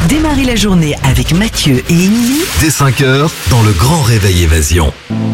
Démarrez la journée avec Mathieu et Émilie. Dès 5h, dans le Grand Réveil Évasion.